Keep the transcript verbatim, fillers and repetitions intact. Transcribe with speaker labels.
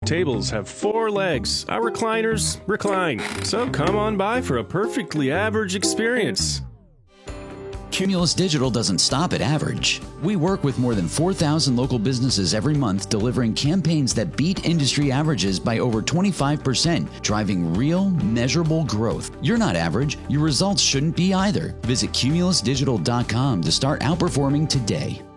Speaker 1: tables have four legs. Our recliners recline. So come on by for a perfectly average experience.
Speaker 2: Cumulus Digital doesn't stop at average. We work with more than four thousand local businesses every month, delivering campaigns that beat industry averages by over twenty-five percent, driving real, measurable growth. You're not average. Your results shouldn't be either. Visit cumulus digital dot com to start outperforming today.